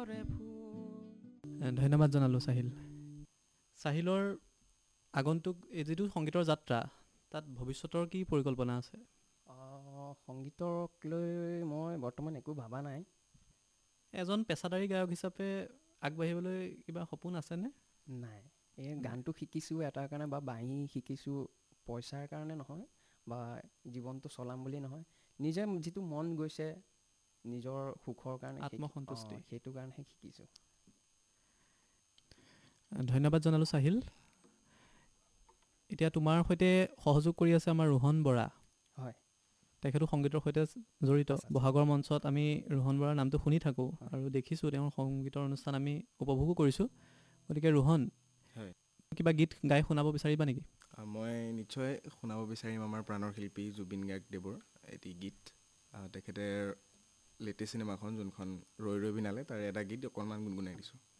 ধন্যবাদ জনালোঁ চাহিল। চাহিলৰ আগন্তুক এই যিটো সংগীতৰ যাত্ৰা, তাত ভৱিষ্যতৰ কি পৰিকল্পনা আছে? সংগীতক লৈ মই বৰ্তমান একো ভবা নাই। এজন পেছাদাৰী গায়ক হিচাপে আগবাঢ়িবলৈ কিবা সপোন আছেনে? নাই, এই গানটো শিকিছোঁ এটাৰ কাৰণে বা বাঁহী শিকিছোঁ পইচাৰ কাৰণে নহয় বা জীৱনটো চলাম বুলি নহয়, নিজে যিটো মন গৈছে নিজৰ সুখৰ কাৰণে আত্মসন্তুষ্টি। সেইটো কাৰণেহে শিকিছোঁ। ধন্যবাদ জনালোঁ চাহিল। এতিয়া তোমাৰ সৈতে সহযোগ কৰি আছে আমাৰ ৰোহন বৰা। হয়, তেখেতো সংগীতৰ সৈতে জড়িত। আছে। বহাগৰ মঞ্চত আমি ৰোহন বৰাৰ নামটো শুনি থাকোঁ হয়। আৰু দেখিছোঁ তেওঁৰ সংগীতৰ অনুষ্ঠান আমি উপভোগো কৰিছোঁ। গতিকে ৰোহন, হয়, কিবা গীত গাই শুনাব বিচাৰিবা নেকি? মই নিশ্চয় শুনাব বিচাৰিম আমাৰ প্ৰাণৰ শিল্পী জুবিন গাৰ্গদেৱৰ এটি গীত। তেখেতে লেটেষ্ট চিনেমাখন যোনখন ৰৈ ৰৈ বিনালে, তাৰে এটা গীত অকণমান গুণগুণাই দিছোঁ।